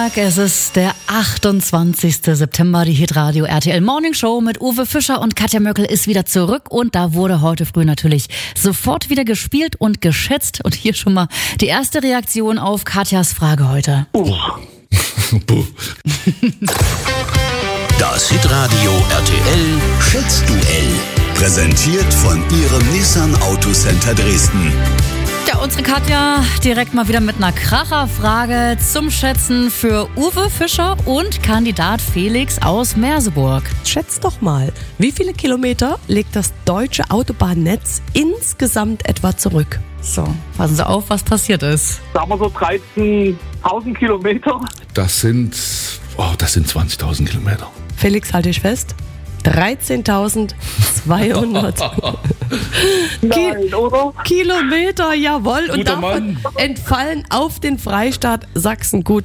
Freitag, es ist der 28. September, die Hitradio RTL Morning Show mit Uwe Fischer und Katja Möckel ist wieder zurück und da wurde heute früh natürlich sofort wieder gespielt und geschätzt und hier schon mal die erste Reaktion auf Katjas Frage heute. Das Hitradio RTL Schätzduell. Präsentiert von Ihrem Nissan Autocenter Dresden. Ja, unsere Katja direkt mal wieder mit einer Kracherfrage zum Schätzen für Uwe Fischer und Kandidat Felix aus Merseburg. Schätzt doch mal, wie viele Kilometer legt das deutsche Autobahnnetz insgesamt etwa zurück? So, passen Sie auf, was passiert ist. Sagen wir so 13.000 Kilometer. Das sind 20.000 Kilometer. Felix, halte ich fest. 13.200 Nein, oder? Kilometer, jawohl. Und Guter davon Mann. entfallen auf den Freistaat Sachsen gut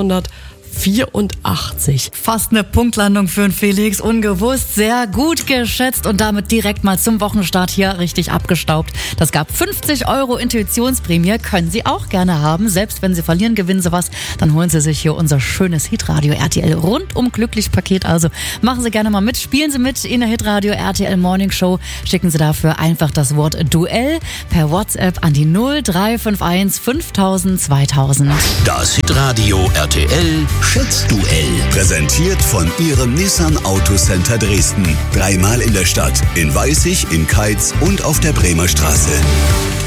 584. Fast eine Punktlandung für den Felix, ungewusst, sehr gut geschätzt und damit direkt mal zum Wochenstart hier richtig abgestaubt. Das gab 50 € Intuitionsprämie, können Sie auch gerne haben. Selbst wenn Sie verlieren, gewinnen Sie was, dann holen Sie sich hier unser schönes Hitradio RTL rundum glücklich Paket. Also machen Sie gerne mal mit, spielen Sie mit in der Hitradio RTL Morning Show. Schicken Sie dafür einfach das Wort Duell per WhatsApp an die 0351 5000 2000. Das Hitradio RTL Schätzduell. Präsentiert von Ihrem Nissan Autocenter Dresden. 3-mal in der Stadt, in Weißig, in Keitz und auf der Bremer Straße.